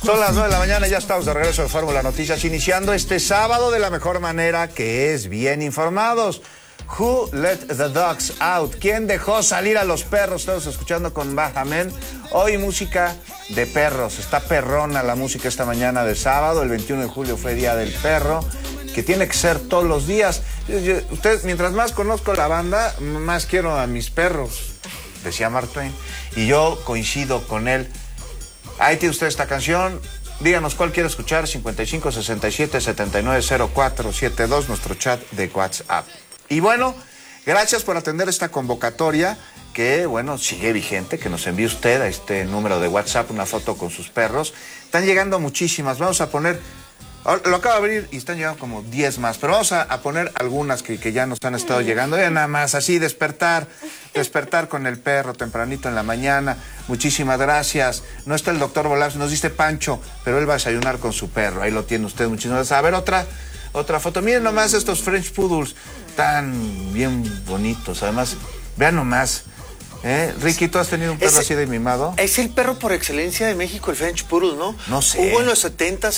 Son las 9 de la mañana, ya estamos de regreso de Fórmula Noticias, iniciando este sábado de la mejor manera, que es bien informados. Who let the dogs out? ¿Quién dejó salir a los perros? Estamos escuchando con Bajamen. Hoy música de perros. Está perrona la música esta mañana de sábado. El 21 de julio fue Día del Perro, que tiene que ser todos los días. Ustedes, mientras más conozco la banda, más quiero a mis perros, decía Mark Twain. Y yo coincido con él. Ahí tiene usted esta canción. Díganos cuál quiere escuchar. 55 67 79 04 72, nuestro chat de WhatsApp. Y bueno, gracias por atender esta convocatoria que, bueno, sigue vigente, que nos envíe usted a este número de WhatsApp una foto con sus perros. Están llegando muchísimas. Vamos a poner, lo acabo de abrir y están llegando como 10 más, pero vamos a poner algunas que ya nos han estado llegando. Ya nada más, así, despertar con el perro tempranito en la mañana. Muchísimas gracias. No está el doctor Volás, nos dice Pancho, pero él va a desayunar con su perro. Ahí lo tiene usted, muchísimas gracias. A ver, otra foto. Miren nomás estos French Poodles, tan bien bonitos. Además, vean nomás. Ricky, ¿tú has tenido un perro así de mimado? Es el perro por excelencia de México, el French Poodle, ¿no? No sé. Hubo en los 70s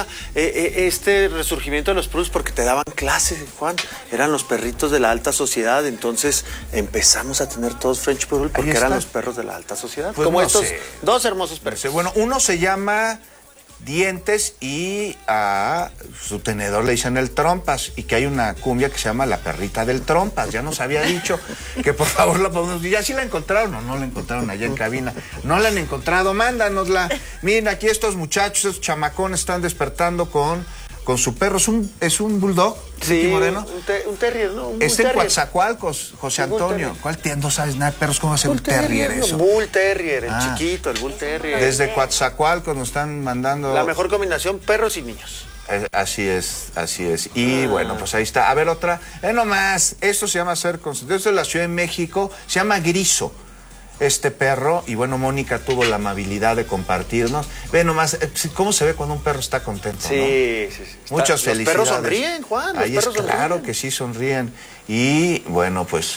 este resurgimiento de los Poodles porque te daban clases, Juan. Eran los perritos de la alta sociedad, entonces empezamos a tener todos French Poodle porque eran los perros de la alta sociedad. Pues como no estos sé. dos hermosos perros. No sé. Bueno, uno se llama Dientes y a su tenedor le dicen el Trompas, y que hay una cumbia que se llama La Perrita del Trompas. Ya nos había dicho que por favor la podemos. ¿Ya sí la encontraron o no la encontraron allá en cabina? No la han encontrado, mándanosla. Miren, aquí estos muchachos, estos chamacones están despertando con su perro. Es un bulldog, sí, Moreno. Un terrier, ¿no? Es en Coatzacoalcos, José Antonio. ¿Cuál no sabes nada de perros? ¿Cómo va a ser un terrier eso? Bull Terrier, el chiquito, el Bull Terrier. Desde Coatzacoalcos nos están mandando. La mejor combinación, perros y niños. Así es. Y bueno, pues ahí está. A ver, otra. Nomás, esto se llama Ser Consentido. Esto es la Ciudad de México. Se llama Griso, este perro. Y bueno, Mónica tuvo la amabilidad de compartirnos. Ve nomás cómo se ve cuando un perro está contento, sí, ¿no? Sí. Muchas felicidades. Los perros sonríen, Juan. Ahí es claro que sí sonríen. Y bueno, pues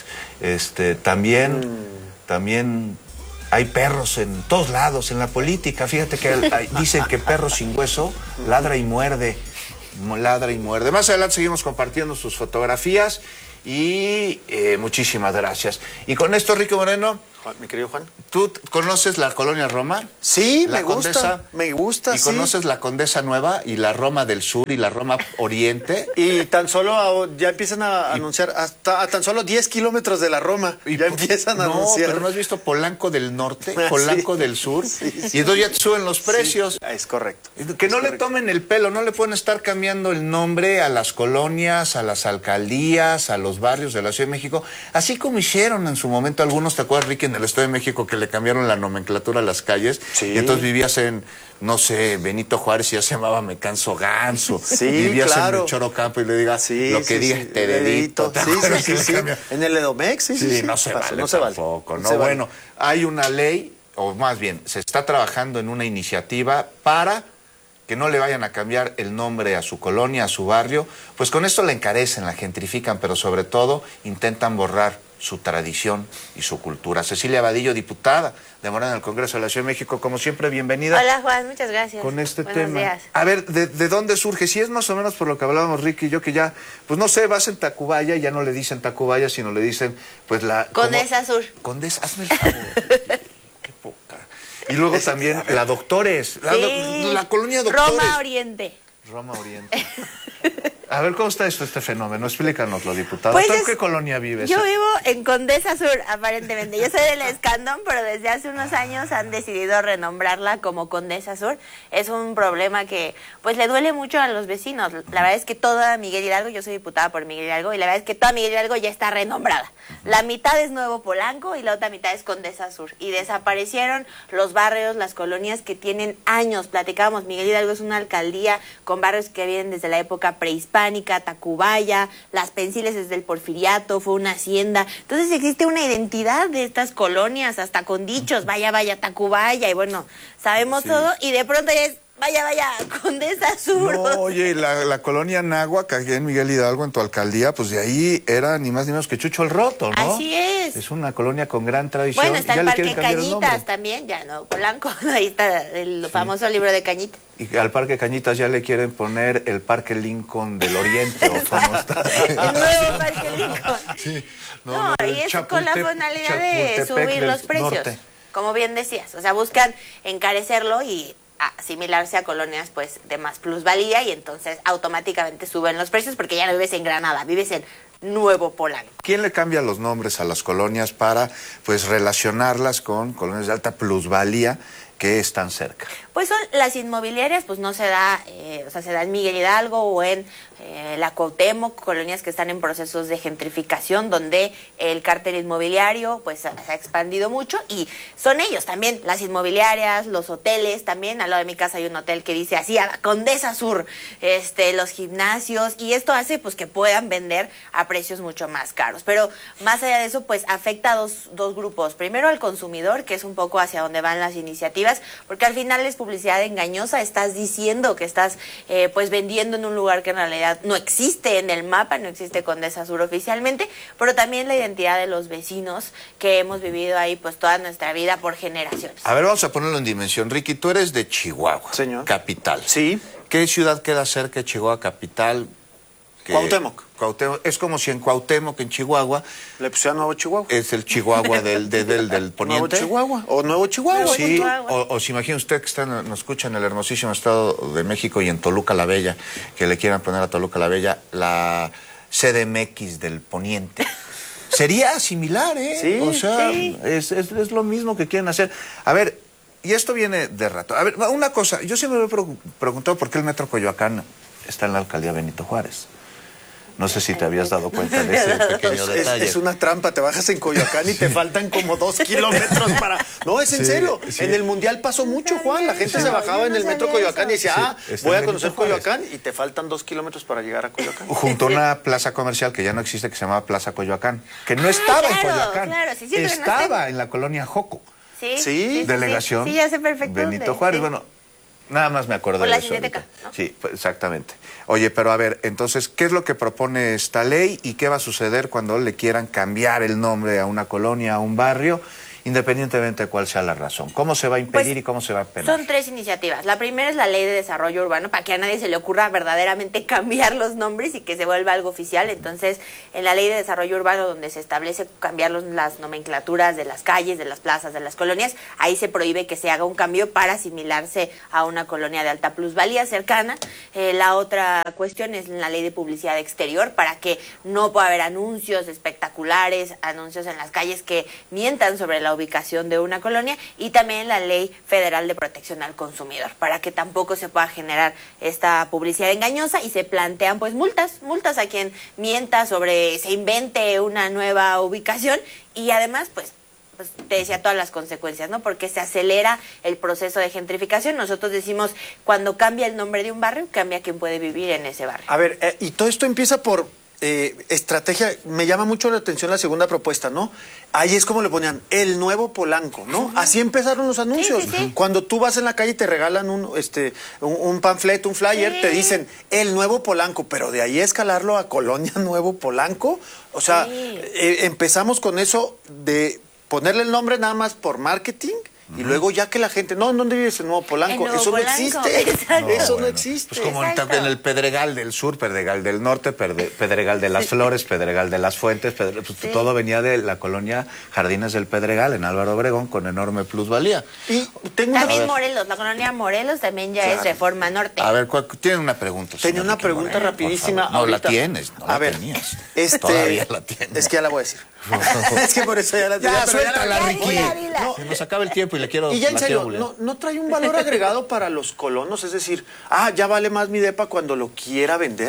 también hay perros en todos lados, en la política. Fíjate que dicen que perro sin hueso ladra y muerde. Ladra y muerde. Más adelante seguimos compartiendo sus fotografías y muchísimas gracias. Y con esto, Ricky Moreno, mi querido Juan, ¿tú conoces la Colonia Roma? Sí, la Condesa, me gusta. ¿Y conoces la Condesa Nueva y la Roma del Sur y la Roma Oriente? Y tan solo ya empiezan a anunciar hasta a tan solo 10 kilómetros de la Roma. Ya empiezan a anunciar. No, pero ¿no has visto Polanco del Norte, Polanco del Sur? Sí. Y entonces ya te suben los precios. Sí, es correcto. Que no le tomen el pelo, no le pueden estar cambiando el nombre a las colonias, a las alcaldías, a los barrios de la Ciudad de México. Así como hicieron en su momento algunos, ¿te acuerdas, Ricky, en el Estado de México, que le cambiaron la nomenclatura a las calles? Sí. Y entonces vivías en, no sé, Benito Juárez y ya se llamaba Me Canso Ganso. Sí, vivías claro. en el Chorocampo y le digas lo que digas te dedito. Sí. En el Edomex, sí. No se vale tampoco, ¿no? Bueno, hay una ley, o más bien, se está trabajando en una iniciativa para que no le vayan a cambiar el nombre a su colonia, a su barrio. Pues con esto la encarecen, la gentrifican, pero sobre todo intentan borrar su tradición y su cultura. Cecilia Vadillo, diputada de Morena en el Congreso de la Ciudad de México, como siempre, bienvenida. Hola, Juan, muchas gracias. Con este Buenos tema. Días. A ver, ¿de dónde surge? Si es más o menos por lo que hablábamos Ricky y yo, que ya, pues no sé, vas en Tacubaya y ya no le dicen Tacubaya, sino le dicen, pues la... Condesa Sur. Condesa, hazme el favor. Qué poca. Y luego también la Doctores, la colonia Doctores. Roma Oriente. Roma Oriente. A ver, ¿cómo está este fenómeno? Explícanoslo, diputado. Pues ¿Tú en qué colonia vives? Yo vivo en Condesa Sur, aparentemente. Yo soy del Escandón, pero desde hace unos años han decidido renombrarla como Condesa Sur. Es un problema que, pues, le duele mucho a los vecinos. La verdad es que toda Miguel Hidalgo, yo soy diputada por Miguel Hidalgo, y la verdad es que toda Miguel Hidalgo ya está renombrada. La mitad es Nuevo Polanco y la otra mitad es Condesa Sur. Y desaparecieron los barrios, las colonias que tienen años. Platicábamos, Miguel Hidalgo es una alcaldía con barrios que vienen desde la época prehispánica, Tacubaya, Las Pensiles desde el Porfiriato, fue una hacienda. Entonces existe una identidad de estas colonias, hasta con dichos, vaya, Tacubaya, y bueno, sabemos todo, y de pronto ya es Vaya, Condesa Sur. No, oye, la colonia Náhuac, aquí en Miguel Hidalgo, en tu alcaldía, pues de ahí era ni más ni menos que Chucho el Roto, ¿no? Así es. Es una colonia con gran tradición. Bueno, está ya el le Parque quieren cambiar el nombre. Cañitas también, ya no, Polanco, ahí está el famoso libro de Cañitas. Y al Parque Cañitas ya le quieren poner el Parque Lincoln del Oriente, ¿o cómo está? El nuevo Parque Lincoln. Sí. No, y es con la finalidad de subir los precios. Norte. Como bien decías, o sea, buscan encarecerlo y asimilarse a colonias pues de más plusvalía y entonces automáticamente suben los precios porque ya no vives en Granada, vives en Nuevo Polanco. ¿Quién le cambia los nombres a las colonias para pues relacionarlas con colonias de alta plusvalía que están cerca? Pues son las inmobiliarias, pues no se da, o sea, se da en Miguel Hidalgo o en la Cuauhtémoc, colonias que están en procesos de gentrificación, donde el cártel inmobiliario pues se ha expandido mucho y son ellos también, las inmobiliarias, los hoteles también. Al lado de mi casa hay un hotel que dice así, Condesa Sur, los gimnasios, y esto hace pues que puedan vender a precios mucho más caros. Pero más allá de eso, pues afecta a dos grupos. Primero al consumidor, que es un poco hacia donde van las iniciativas, porque al final es publicidad engañosa, estás diciendo que estás pues vendiendo en un lugar que en realidad no existe en el mapa, no existe Condesa Sur oficialmente, pero también la identidad de los vecinos que hemos vivido ahí pues toda nuestra vida por generaciones. A ver, vamos a ponerlo en dimensión. Ricky, tú eres de Chihuahua, señor, capital. Sí. ¿Qué ciudad queda cerca de Chihuahua capital? Cuauhtémoc. Es como si en Cuauhtémoc, en Chihuahua, le pusieron Nuevo Chihuahua. es el Chihuahua del poniente. Nuevo Chihuahua o Nuevo Chihuahua. Sí, o se imagina usted que nos escucha en el hermosísimo estado de México y en Toluca la Bella, que le quieran poner a Toluca la Bella la CDMX del poniente. Sería similar, ¿eh? Sí, o sea, sí. Es lo mismo que quieren hacer. A ver, y esto viene de rato. A ver, una cosa, yo siempre me he preguntado por qué el Metro Coyoacán está en la alcaldía Benito Juárez. No sé si te habías dado cuenta de ese pequeño detalle. Es una trampa, te bajas en Coyoacán y te faltan como 2 kilómetros para... No, es en serio. Sí. En el Mundial pasó mucho, Juan. La gente se bajaba en el Metro Coyoacán y decía, voy a conocer Coyoacán, y te faltan 2 kilómetros para llegar a Coyoacán. Junto a una plaza comercial que ya no existe, que se llamaba Plaza Coyoacán, que no estaba en Coyoacán, estaba en la colonia Joco. Sí. Delegación sí, ya sé perfecto Benito Juárez. Sí. Bueno, nada más me acuerdo de eso. Cineteca, ¿no? Sí, pues, exactamente. Oye, pero a ver, entonces, ¿qué es lo que propone esta ley y qué va a suceder cuando le quieran cambiar el nombre a una colonia, a un barrio, independientemente de cuál sea la razón? ¿Cómo se va a impedir y cómo se va a penar? Son 3 iniciativas. La primera es la Ley de Desarrollo Urbano, para que a nadie se le ocurra verdaderamente cambiar los nombres y que se vuelva algo oficial. Entonces, en la Ley de Desarrollo Urbano, donde se establece cambiar las nomenclaturas de las calles, de las plazas, de las colonias, ahí se prohíbe que se haga un cambio para asimilarse a una colonia de alta plusvalía cercana. La otra cuestión es la Ley de Publicidad Exterior, para que no pueda haber anuncios espectaculares, anuncios en las calles que mientan sobre la ubicación de una colonia, y también la Ley Federal de Protección al Consumidor, para que tampoco se pueda generar esta publicidad engañosa, y se plantean pues multas a quien mienta se invente una nueva ubicación, y además pues te decía todas las consecuencias, ¿no? Porque se acelera el proceso de gentrificación. Nosotros decimos, cuando cambia el nombre de un barrio, cambia quien puede vivir en ese barrio. A ver, y todo esto empieza por estrategia. Me llama mucho la atención la segunda propuesta, ¿no? Ahí es como le ponían, el Nuevo Polanco, ¿no? Así empezaron los anuncios. Sí. Cuando tú vas en la calle y te regalan un panfleto, un flyer, te dicen, el Nuevo Polanco, pero de ahí escalarlo a Colonia Nuevo Polanco. O sea, empezamos con eso de ponerle el nombre nada más por marketing, y luego ya que la gente, no, ¿dónde vives en Nuevo Polanco? Eso no existe. Eso no existe. Pues como en el Pedregal del Sur, Pedregal del Norte, Pedregal de las Flores, Pedregal de las Fuentes, todo venía de la colonia Jardines del Pedregal en Álvaro Obregón, con enorme plusvalía. Y también Morelos, la colonia Morelos también ya es Reforma Norte. A ver, tiene una pregunta. Tenía una pregunta rapidísima. No la tienes, no la tenías. Todavía la tienes. Es que ya la voy a decir. Es que por eso ya la tenía. Ya, suéltala, Ricky. No, se nos acaba el tiempo y le quiero... Y ya en serio, ¿no trae un valor agregado para los colonos? Es decir, ya vale más mi depa cuando lo quiera vender.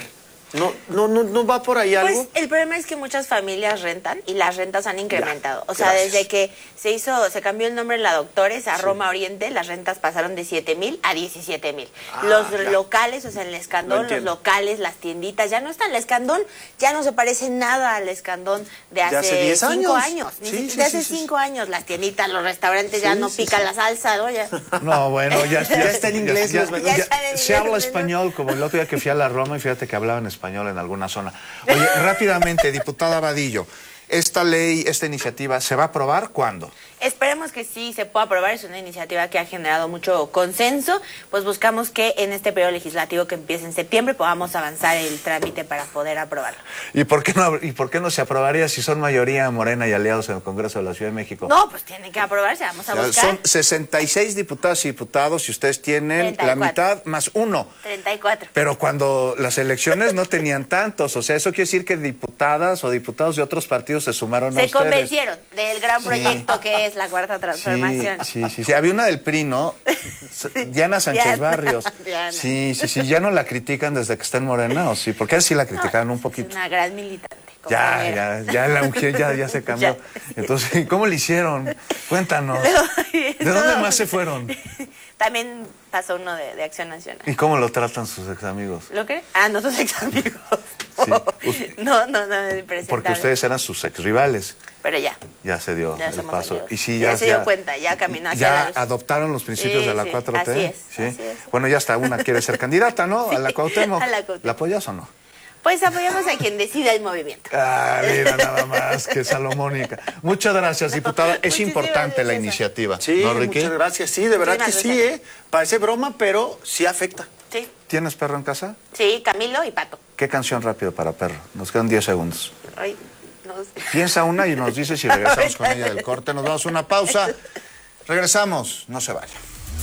¿No va por ahí algo? Pues el problema es que muchas familias rentan y las rentas han incrementado. O sea, gracias. desde que se cambió el nombre en la Doctores a Roma Oriente, las rentas pasaron de 7,000 a 17,000. Los locales, o sea, el Escandón, los locales, las tienditas, ya no están. El Escandón ya no se parece nada al Escandón de hace 10 5 años. años. Sí, De hace 5 años. Las tienditas, los restaurantes ya no pican la salsa, ¿no? Ya. No, bueno, ya está en inglés. Ya está en se inglés, habla ¿no? español, como el otro día que fui a la Roma y fíjate que hablaban español en alguna zona. Oye, rápidamente, diputada Vadillo, esta ley, esta iniciativa, ¿se va a aprobar cuándo? Esperemos que sí se pueda aprobar, es una iniciativa que ha generado mucho consenso, pues buscamos que en este periodo legislativo que empiece en septiembre podamos avanzar el trámite para poder aprobarlo. ¿Y por qué no se aprobaría si son mayoría Morena y aliados en el Congreso de la Ciudad de México? No, pues tiene que aprobarse, vamos a buscar. Son 66 diputadas y diputados y ustedes tienen 34. la mitad más uno. 34. Pero cuando las elecciones no tenían tantos, o sea, eso quiere decir que diputadas o diputados de otros partidos se sumaron a Se ustedes. convencieron del gran proyecto que es la Cuarta Transformación. Sí. Había una del PRI, ¿no? Diana Sánchez Diana. Barrios. Diana. Sí. ¿Ya no la critican desde que está en Morena o sí? Porque a él sí la criticaron un poquito. Es una gran militante. Ya la mujer ya se cambió. Ya. Entonces, ¿cómo le hicieron? Cuéntanos. ¿De dónde más se fueron? También pasó uno de Acción Nacional. ¿Y cómo lo tratan sus ex amigos? ¿Lo cree? Nosotros ex amigos. Sí. No, presentable. Porque ustedes eran sus ex rivales. Pero ya. Ya se dio Ya el somos paso. amigos. Y sí, ya se dio cuenta, ya caminó hacia la Ya luz. adoptaron los principios Sí, de la sí, 4T. así es, ¿Sí? así es. Bueno, ya hasta una quiere ser candidata, ¿no? Sí, a la Cuauhtémoc. a la Cuauhtémoc. ¿La apoyas o no? Pues apoyamos a quien decida el movimiento. Ah, mira, nada más que salomónica. Muchas gracias, diputada. Es Muchísimas importante la gracias. iniciativa. Sí, ¿No, Ricky? muchas gracias. Sí, de verdad que Muchísimas sí, gracias. Parece broma, pero sí afecta. Sí, ¿Tienes perro en casa? sí, Camilo y Pato. ¿Qué canción rápido para perro? Nos quedan 10 segundos. Ay, no sé. Piensa una y nos dice si regresamos con ella del corte. Nos damos una pausa. Regresamos. No se vaya.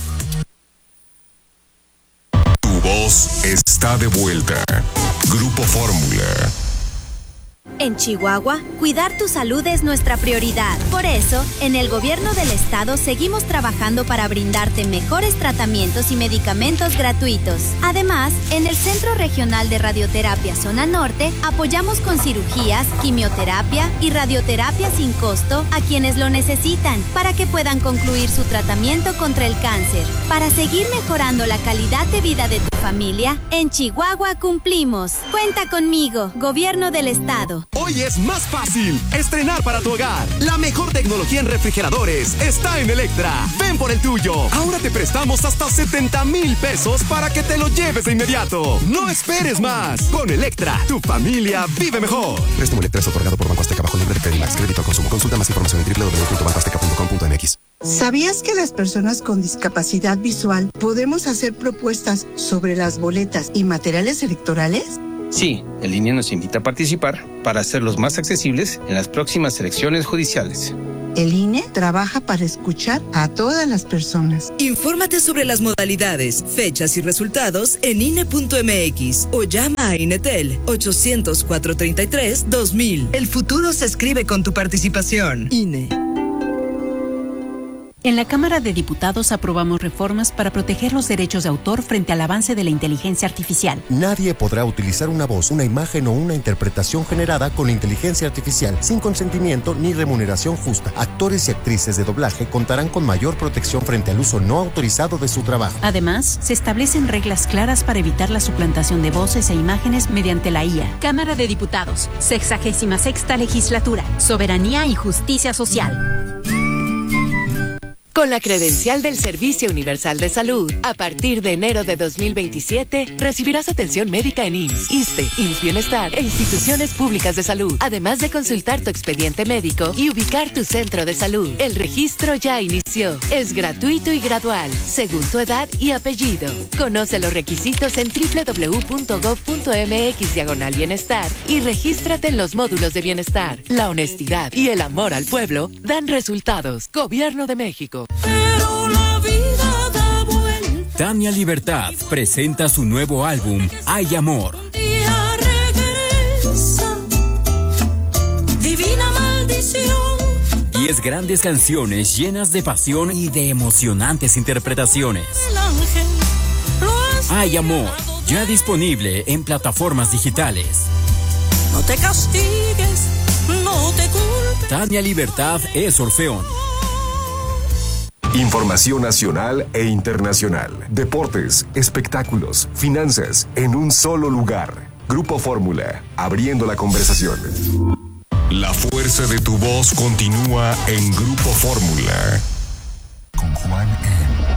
Tu voz está de vuelta. Grupo Fórmula. En Chihuahua, cuidar tu salud es nuestra prioridad. Por eso, en el gobierno del estado seguimos trabajando para brindarte mejores tratamientos y medicamentos gratuitos. Además, en el Centro Regional de Radioterapia Zona Norte, apoyamos con cirugías, quimioterapia y radioterapia sin costo a quienes lo necesitan para que puedan concluir su tratamiento contra el cáncer. Para seguir mejorando la calidad de vida de tu familia, en Chihuahua cumplimos. Cuenta conmigo, Gobierno del Estado. Hoy es más fácil estrenar para tu hogar. La mejor tecnología en refrigeradores está en Electra. Ven por el tuyo. Ahora te prestamos hasta 70,000 pesos para que te lo lleves de inmediato. No esperes más. Con Electra, tu familia vive mejor. Préstamo Electra es otorgado por Banco Azteca bajo libre de Credimax. Crédito al consumo. Consulta más información en www.bancoazteca.com.mx. ¿Sabías que las personas con discapacidad visual podemos hacer propuestas sobre las boletas y materiales electorales? Sí, el INE nos invita a participar para hacerlos más accesibles en las próximas elecciones judiciales. El INE trabaja para escuchar a todas las personas. Infórmate sobre las modalidades, fechas y resultados en INE.mx o llama a INETEL 800-433-2000. El futuro se escribe con tu participación. INE. En la Cámara de Diputados aprobamos reformas para proteger los derechos de autor frente al avance de la inteligencia artificial. Nadie podrá utilizar una voz, una imagen o una interpretación generada con inteligencia artificial sin consentimiento ni remuneración justa. Actores y actrices de doblaje contarán con mayor protección frente al uso no autorizado de su trabajo. Además, se establecen reglas claras para evitar la suplantación de voces e imágenes mediante la IA. Cámara de Diputados, 66ª Legislatura, Soberanía y Justicia Social. Con la credencial del Servicio Universal de Salud, a partir de enero de 2027, recibirás atención médica en IMSS, ISSSTE, IMSS Bienestar e instituciones públicas de salud, además de consultar tu expediente médico y ubicar tu centro de salud. El registro ya inició. Es gratuito y gradual, según tu edad y apellido. Conoce los requisitos en www.gov.mx/bienestar y regístrate en los módulos de bienestar. La honestidad y el amor al pueblo dan resultados. Gobierno de México. Pero la vida da vuelta. Tania Libertad presenta su nuevo álbum Hay Amor. Día regresa, divina maldición. 10 grandes canciones llenas de pasión y de emocionantes interpretaciones. El ángel lo has Hay Amor, Ya disponible en plataformas digitales. No te castigues, no te culpes. Tania Libertad es Orfeón. Información nacional e internacional. Deportes, espectáculos, finanzas, en un solo lugar. Grupo Fórmula, abriendo la conversación. La fuerza de tu voz continúa en Grupo Fórmula. Con Juan M.